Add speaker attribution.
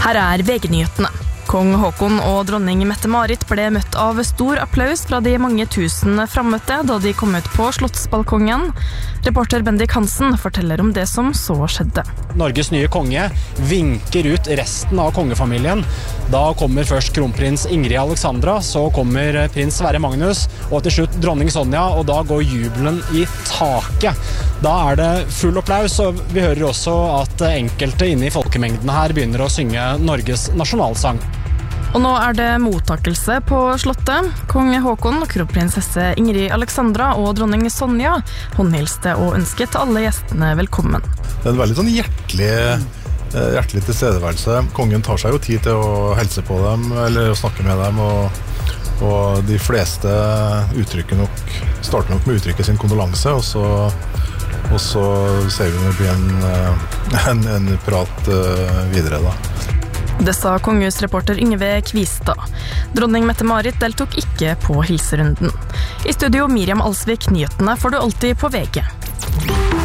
Speaker 1: Her VG-nyhetene. Kong Håkon og dronning Mette-Marit ble møtt av stor applaus fra de mange tusen fremmøtte da de kom ut på slottsbalkongen. Reporter Bendik Hansen forteller om det som så skjedde.
Speaker 2: Norges nye konge vinker ut resten av kongefamilien. Da kommer først kronprins Ingrid Alexandra, så kommer prins Sverre Magnus og til slutt dronning Sonja, og da går jubelen i taket. Da det full applaus, og vi hører også at enkelte inne i folkemengden her begynner å synge Norges nasjonalsang.
Speaker 1: Og nå det mottakelse på slottet. Kong Håkon, kronprinsesse Ingrid Alexandra og dronning Sonja håndhilste og ønsket alle gjestene velkommen.
Speaker 3: Det en veldig sånn hjertelig tilstedeværelse. Kongen tar seg jo tid til å helse på dem, eller å snakke med dem, og de fleste starter nok med uttrykket sin kondolanse, og så ser vi det blir en prat videre da.
Speaker 1: Det sa kongehusreporter Yngve Kvistad. Dronning Mette-Marit deltok ikke på hilserunden. I studio Miriam Alsvik, nyhetene får du alltid på VG.